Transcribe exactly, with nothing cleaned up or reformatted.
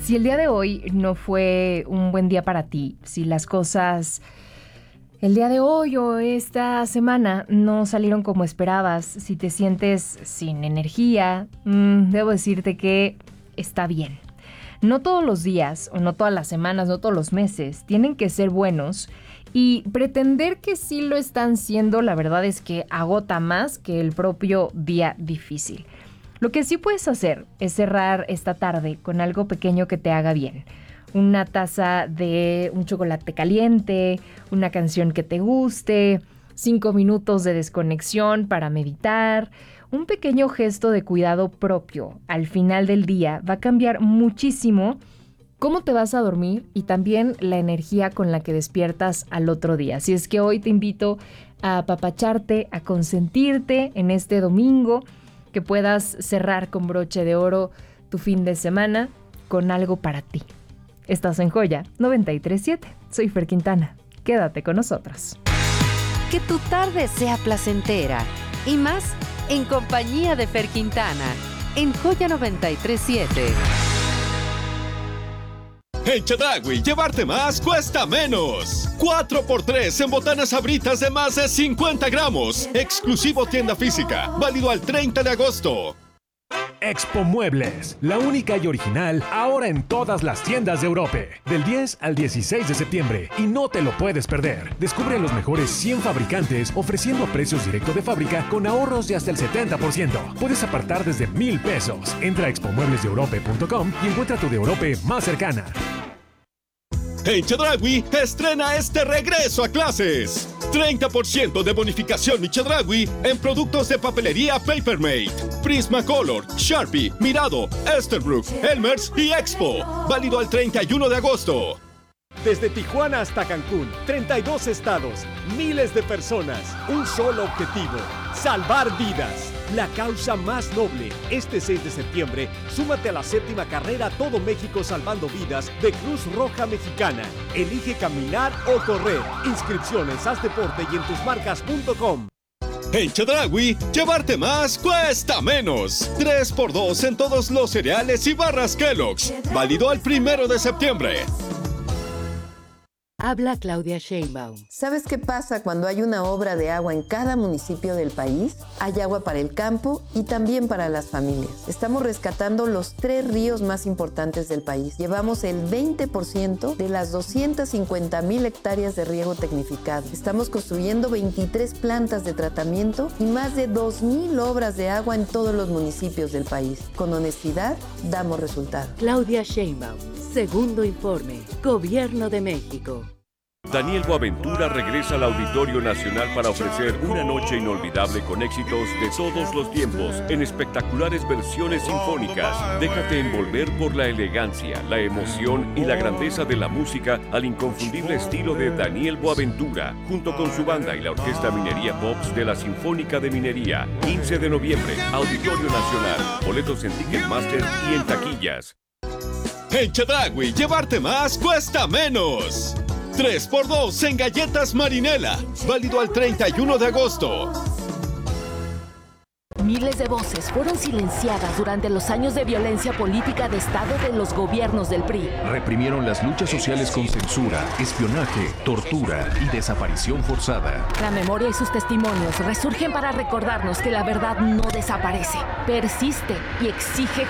Si el día de hoy no fue un buen día para ti, si las cosas el día de hoy o esta semana no salieron como esperabas, si te sientes sin energía, mmm, debo decirte que está bien. No todos los días, o no todas las semanas, no todos los meses tienen que ser buenos, y pretender que sí lo están siendo, la verdad es que agota más que el propio día difícil. Lo que sí puedes hacer es cerrar esta tarde con algo pequeño que te haga bien. Una taza de un chocolate caliente, una canción que te guste, cinco minutos de desconexión para meditar. Un pequeño gesto de cuidado propio al final del día va a cambiar muchísimo cómo te vas a dormir y también la energía con la que despiertas al otro día. Así es que hoy te invito a apapacharte, a consentirte en este domingo, que puedas cerrar con broche de oro tu fin de semana con algo para ti. Estás en Joya noventa y tres punto siete. Soy Fer Quintana. Quédate con nosotros. Que tu tarde sea placentera y más en compañía de Fer Quintana en Joya noventa y tres punto siete. En Chedraui, llevarte más cuesta menos. cuatro por tres en botanas Sabritas de más de cincuenta gramos. Exclusivo tienda física. Válido al treinta de agosto. Expo Muebles, la única y original ahora en todas las tiendas de Europa, del diez al dieciséis de septiembre, y no te lo puedes perder. Descubre los mejores cien fabricantes ofreciendo precios directo de fábrica con ahorros de hasta el setenta por ciento. Puedes apartar desde mil pesos. Entra a expo muebles de europa punto com y encuentra tu de Europa más cercana. En Chedraui, estrena este regreso a clases. treinta por ciento de bonificación y Chedraui en productos de papelería Papermate, Prismacolor, Sharpie, Mirado, Esterbrook, Elmer's y Expo. Válido al treinta y uno de agosto. Desde Tijuana hasta Cancún, treinta y dos estados, miles de personas, un solo objetivo: salvar vidas. La causa más noble. Este seis de septiembre, súmate a la séptima carrera Todo México Salvando Vidas de Cruz Roja Mexicana. Elige caminar o correr. Inscripciones, haz deporte y en tus marcas punto com. En Chedraui, llevarte más cuesta menos. tres por dos en todos los cereales y barras Kellogg's. Válido al primero de septiembre. Habla Claudia Sheinbaum. ¿Sabes qué pasa cuando hay una obra de agua en cada municipio del país? Hay agua para el campo y también para las familias. Estamos rescatando los tres ríos más importantes del país. Llevamos el veinte por ciento de las doscientas cincuenta mil hectáreas de riego tecnificado. Estamos construyendo veintitrés plantas de tratamiento y más de dos mil obras de agua en todos los municipios del país. Con honestidad, damos resultados. Claudia Sheinbaum. Segundo informe. Gobierno de México. Daniel Boaventura regresa al Auditorio Nacional para ofrecer una noche inolvidable con éxitos de todos los tiempos en espectaculares versiones sinfónicas. Déjate envolver por la elegancia, la emoción y la grandeza de la música al inconfundible estilo de Daniel Boaventura, junto con su banda y la Orquesta Minería Pops de la Sinfónica de Minería. quince de noviembre, Auditorio Nacional. Boletos en Ticketmaster y en taquillas. En Chedraui, llevarte más cuesta menos. tres por dos en galletas Marinela. Válido al treinta y uno de agosto. Miles de voces fueron silenciadas durante los años de violencia política de Estado de los gobiernos del P R I. Reprimieron las luchas sociales con censura, espionaje, tortura y desaparición forzada. La memoria y sus testimonios resurgen para recordarnos que la verdad no desaparece, persiste y exige